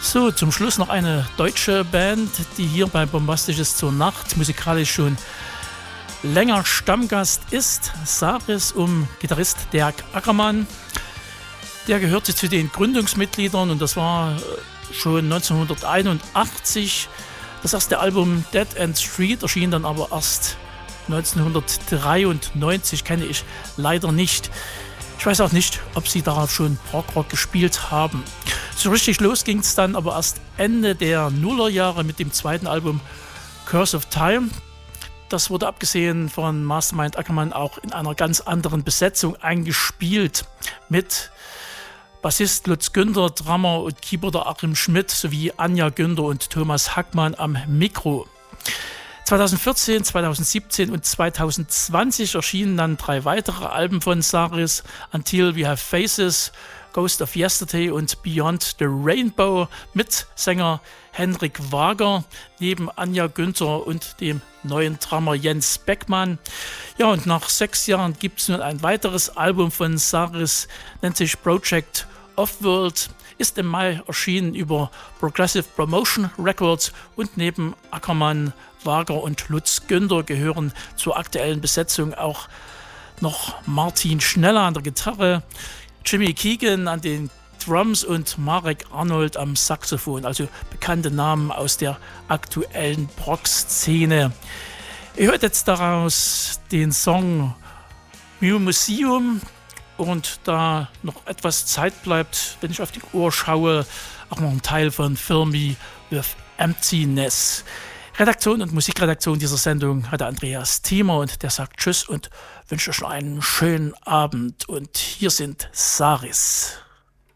So, zum Schluss noch eine deutsche Band, die hier bei Bombastisches zur Nacht musikalisch schon länger Stammgast ist. Saris um Gitarrist Dirk Ackermann. Der gehörte zu den Gründungsmitgliedern und das war schon 1981. Das erste Album Dead End Street erschien dann aber erst 1993, kenne ich leider nicht. Ich weiß auch nicht, ob sie darauf schon Prog-Rock gespielt haben. So richtig los ging es dann aber erst Ende der Nullerjahre mit dem zweiten Album Curse of Time. Das wurde abgesehen von Mastermind Ackermann auch in einer ganz anderen Besetzung eingespielt. Mit Bassist Lutz Günther, Drummer und Keyboarder Achim Schmidt sowie Anja Günther und Thomas Hackmann am Mikro. 2014, 2017 und 2020 erschienen dann 3 weitere Alben von Saris: Until We Have Faces, Ghost of Yesterday und Beyond the Rainbow mit Sänger Henrik Wager neben Anja Günther und dem neuen Drummer Jens Beckmann. Ja, und nach 6 Jahren gibt es nun ein weiteres Album von Saris, nennt sich Project Offworld, ist im Mai erschienen über Progressive Promotion Records und neben Ackermann, Wager und Lutz Günther gehören zur aktuellen Besetzung auch noch Martin Schneller an der Gitarre, Jimmy Keegan an den Drums und Marek Arnold am Saxophon, also bekannte Namen aus der aktuellen Prog-Szene. Ihr hört jetzt daraus den Song Mew Museum und da noch etwas Zeit bleibt, wenn ich auf die Uhr schaue, auch noch ein Teil von Fill Me With Emptiness. Redaktion und Musikredaktion dieser Sendung hatte Andreas Thiemer und der sagt Tschüss und wünsche euch einen schönen Abend. Und hier sind Saris.